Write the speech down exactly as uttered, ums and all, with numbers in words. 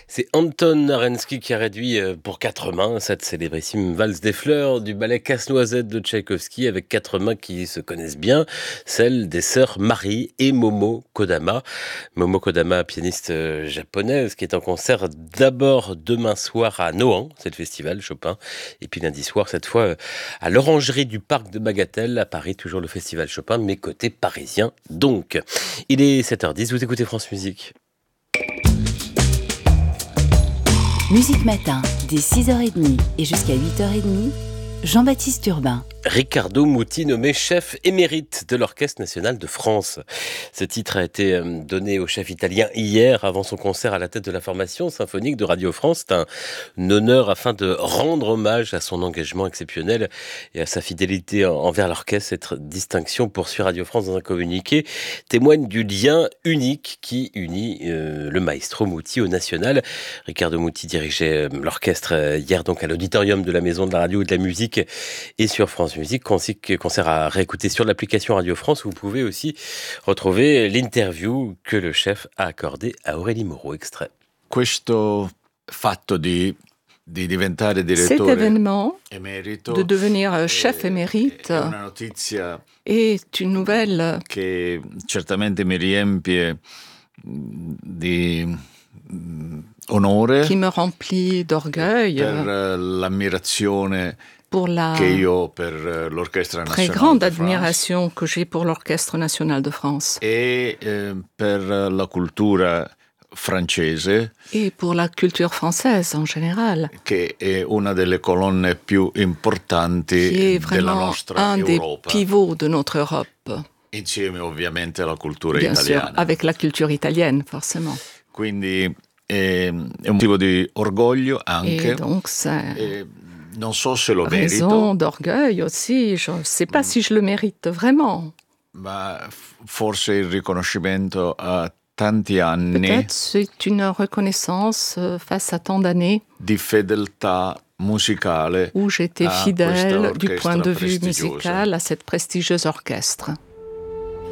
C'est Anton Arensky qui a réduit euh, pour quatre mains cette célébrissime valse des fleurs du ballet Casse-Noisette de Tchaïkovski, avec quatre mains qui se connaissent bien, celle des sœurs Marie et Momo Kodama. Momo Kodama, pianiste euh, japonaise, qui est en concert d'abord demain soir à Nohant, c'est le festival Chopin, et puis lundi soir, cette fois, euh, à l'Orangerie du Parc de Bagatelle, à Paris, toujours le festival Chopin, mais côté parisien donc. Il est sept heures dix, vous écoutez France Musique. Musique Matin, dès six heures trente et jusqu'à huit heures trente, Jean-Baptiste Urbain. Riccardo Muti, nommé chef émérite de l'Orchestre national de France. Ce titre a été donné au chef italien hier, avant son concert à la tête de la formation symphonique de Radio France. C'est un honneur afin de rendre hommage à son engagement exceptionnel et à sa fidélité envers l'orchestre. Cette distinction, poursuit Radio France dans un communiqué, témoigne du lien unique qui unit euh, le maestro Muti au national. Riccardo Muti dirigeait l'orchestre hier donc à l'auditorium de la Maison de la Radio et de la Musique et sur France Musique, concert à réécouter sur l'application Radio France, où vous pouvez aussi retrouver l'interview que le chef a accordée à Aurélie Moreau. Extrait. Questo fatto di di diventare Cet direttore événement emerito de devenir chef émérite è una notizia est une nouvelle che certamente mi riempie di onore qui me remplit d'orgueil per l'ammirazione pour la che io per l'Orchestra très Nazionale grande de France admiration que j'ai pour l'Orchestre national de France e eh, per la cultura francese, et pour la culture française en général, che è una delle colonne più importanti qui est della vraiment nostra un des Europa, pivots de notre Europe, insieme ovviamente alla cultura bien italiana. sûr, avec la culture italienne, forcément. Quindi è, è un motivo di orgoglio anche. Et donc, c'est E non so se lo raison merito, d'orgueil aussi. Je ne sais pas si je le mérite vraiment. ma forse il riconoscimento a tanti anni Peut-être c'est une reconnaissance euh, face à tant d'années di fedeltà musicale où j'étais à fidèle questa du point orchestra de vue prestigiosa. musical à cette prestigieuse orchestre.